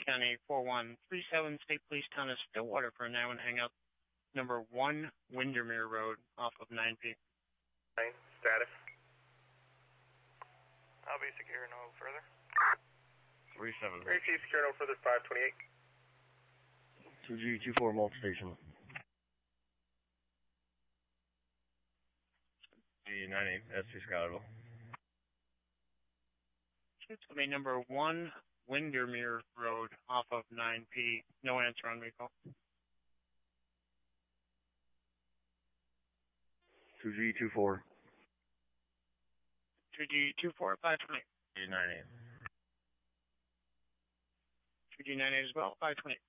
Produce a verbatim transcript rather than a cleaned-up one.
County four one three seven, State Police Town of Stillwater for a nine one hangout. Number one Windermere Road off of nine P. Nine, status. I'll be secure, no further. three seven. three P secure, no further, five twenty-eight. two G two four multi-station. G nine eight, S two Scottsville. It's going to be number one Windermere Road off of nine P. No answer on recall. two G two four. two G two four, five twenty-eight. G nine eight. two G nine eight as well, five twenty-eight.